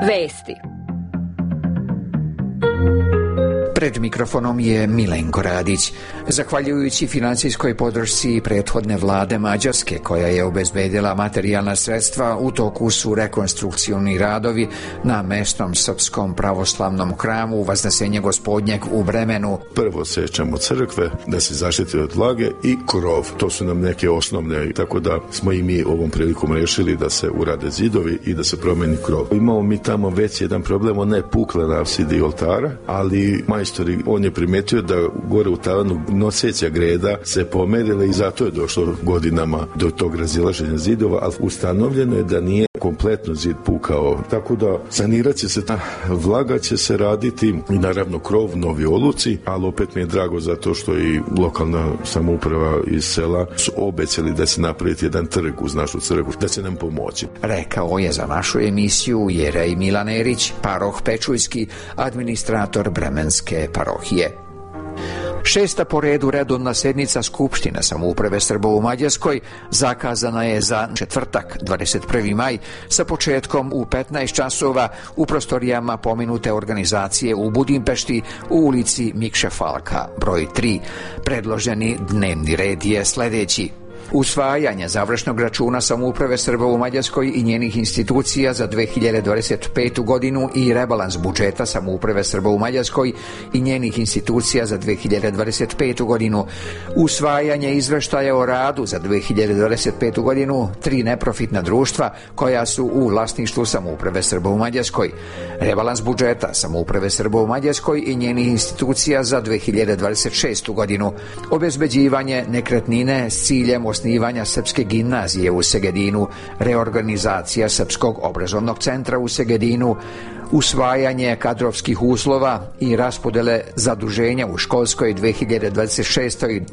Vesti. Pred mikrofonom je Milenko Radić. Zahvaljujući financijskoj podršci prethodne vlade Mađarske, koja je obezbedila materijalna sredstva, u toku su rekonstrukcioni radovi na mesnom srpskom pravoslavnom hramu Vaznesenja Gospodnjeg u Bremenu. Prvo sečemo crkve da se zaštiti od vlage i krov. To su nam neke osnovne, tako da smo i mi ovom prilikom rešili da se urade zidovi i da se promeni krov. Imamo mi tamo već jedan problem, ona je pukla na apsidi oltara, ali on je primetio da gore u tavanu noseća greda se pomerila i zato je došlo godinama do tog razilaženja zidova, ali ustanovljeno je da nije kompletno zid pukao. Tako da sanirat će se, vlaga će se raditi i naravno krov, novi oluci, ali opet mi je drago zato što i lokalna samouprava iz sela su obećali da će napraviti jedan trg uz našu crkvu, da će nam pomoći. Rekao je za našu emisiju Jerej Milanerić, paroh Pečujski, administrator Bremenske parohije. 6. po redu redovna sednica Skupštine samouprave Srba u Mađarskoj zakazana je za četvrtak, 21. maj, sa početkom u 15 časova u prostorijama pomenute organizacije u Budimpešti u ulici Mikše Falka, broj 3. Predloženi dnevni red je sledeći: usvajanje završnog računa samouprave Srba u Mađarskoj i njenih institucija za 2025. godinu i rebalans budžeta samouprave Srba u Mađarskoj i njenih institucija za 2025. godinu, usvajanje izveštaja o radu za 2025. godinu 3 neprofitna društva koja su u vlasništvu samouprave Srba u Mađarskoj, rebalans budžeta samouprave Srba u Mađarskoj i njenih institucija za 2026. godinu, obezbeđivanje nekretnine s ciljem osnivanja Srpske gimnazije u Segedinu, reorganizacija Srpskog obrazovnog centra u Segedinu, usvajanje kadrovskih uslova i raspodele zaduženja u školskoj 2026. i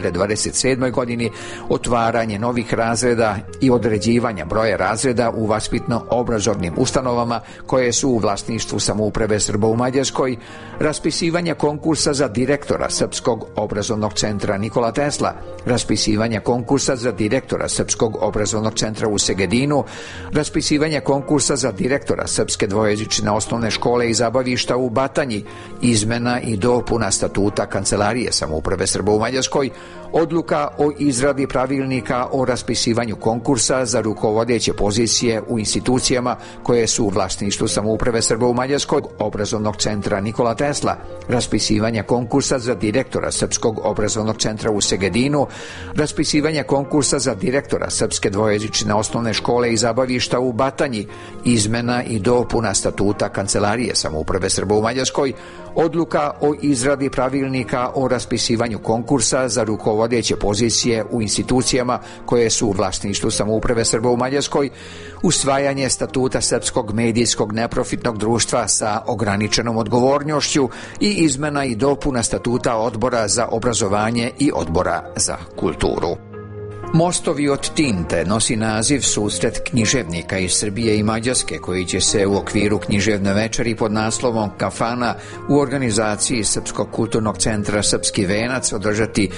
2027. godini, otvaranje novih razreda i određivanja broja razreda u vaspitno-obrazovnim ustanovama koje su u vlasništvu samouprave Srba u Mađarskoj, raspisivanje konkursa za direktora Srpskog obrazovnog centra Nikola Tesla, raspisivanje konkursa za direktora Srpskog obrazovnog centra u Segedinu, raspisivanje konkursa za direktora Srpske dvojezične osnovne škole i zabavišta u Batanji, izmena i dopuna statuta Kancelarije samouprave Srba u Mađarskoj, odluka o izradi pravilnika o raspisivanju konkursa za rukovodeće pozicije u institucijama koje su u vlasništvu samouprave Srba u Mađarskoj, obrazovnog centra Nikola Tesla, raspisivanje konkursa za direktora Srpskog obrazovnog centra u Segedinu, raspisivanje konkursa za direktora Srpske dvojezične osnovne škole i zabavišta u Batanji, izmena i dopuna statuta Kancelarije samouprave Srba u Mađarskoj, odluka o izradi pravilnika o raspisivanju konkursa za rukovodeće pozicije u institucijama koje su u vlasništvu samouprave Srba u Mađarskoj, usvajanje statuta Srpskog medijskog neprofitnog društva sa ograničenom odgovornošću i izmena i dopuna statuta Odbora za obrazovanje i Odbora za kulturu. Mostovi od tinte nosi naziv susret književnika iz Srbije i Mađarske koji će se u okviru književne večeri pod naslovom Kafana u organizaciji Srpskog kulturnog centra Srpski venac održati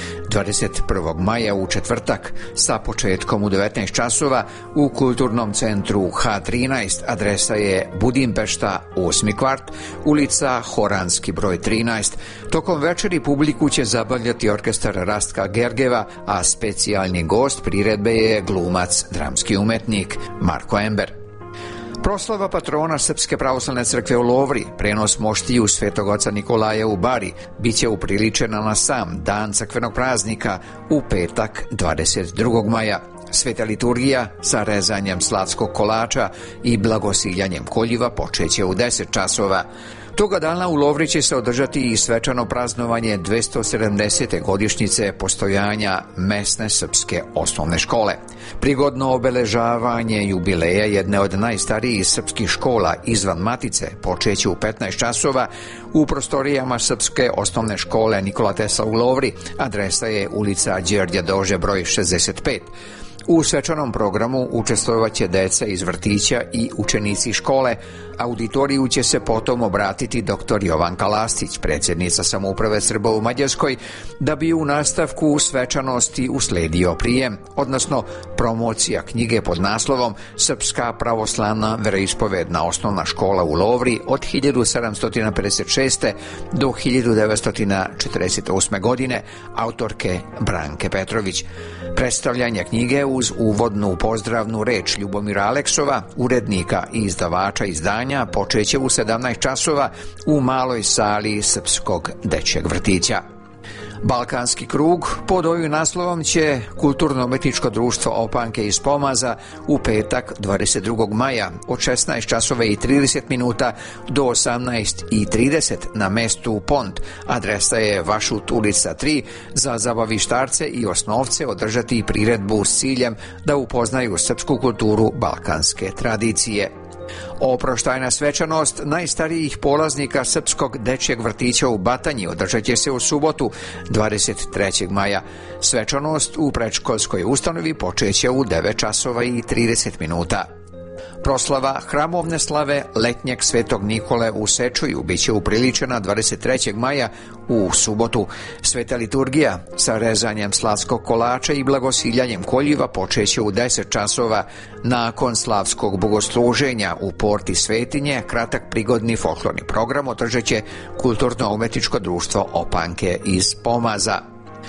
21. maja u četvrtak sa početkom u 19 časova u kulturnom centru H13, adresa je Budimpešta 8. kvart, ulica Horanski broj 13. Tokom večeri publiku će zabavljati orkestar Rastka Gergeva, a specijalni gost priredbe je glumac, dramski umetnik Marko Ember. Proslava patrona Srpske pravoslavne crkve u Lovri, prenos moštiju Svetog oca Nikolaja u Bari, biće upriličena na sam dan crkvenog praznika u petak 22. maja. Sveta liturgija sa rezanjem slavskog kolača i blagosiljanjem koljiva počeće u 10 časova. Toga dana u Lovri će se održati i svečano praznovanje 270. godišnjice postojanja mesne srpske osnovne škole. Prigodno obeležavanje jubileja jedne od najstarijih srpskih škola izvan Matice počeće u 15 časova u prostorijama Srpske osnovne škole Nikola Tesla u Lovri, adresa je ulica Đerđa Dože broj 65. U svečanom programu učestvovaće deca iz vrtića i učenici škole. Auditoriju će se potom obratiti dr. Jovanka Lastić, predsjednica samouprave Srba u Mađarskoj, da bi u nastavku svečanosti usledio prijem, odnosno promocija knjige pod naslovom Srpska pravoslavna veroispovedna osnovna škola u Lovri od 1756. do 1948. godine autorke Branke Petrović. Predstavljanje knjige uz uvodnu pozdravnu reč Ljubomira Aleksova, urednika i izdavača izdanja, počeće u 17 časova u maloj sali Srpskog dečjeg vrtića. Balkanski krug pod ovim naslovom će Kulturno-umetničko društvo Opanke iz Pomaza u petak 22. maja od 16 časova i 30 minuta do 18:30 na mestu Pont, adresa je Vašut ulica 3, za zabavištarce i osnovce održati priredbu s ciljem da upoznaju srpsku kulturu balkanske tradicije. Oproštajna svečanost najstarijih polaznika Srpskog dečjeg vrtića u Batanji održat će se u subotu 23. maja. Svečanost u predškolskoj ustanovi počeće u 9 časova i 30 minuta. Proslava hramovne slave letnjeg Svetog Nikole u Sečuju biće upriličena 23. maja u subotu. Sveta liturgija sa rezanjem slavskog kolača i blagosiljanjem koljiva počeće u 10 časova. Nakon slavskog bogosluženja u porti Svetinje kratak prigodni folklorni program održat će Kulturno-umetničko društvo Opanke iz Pomaza.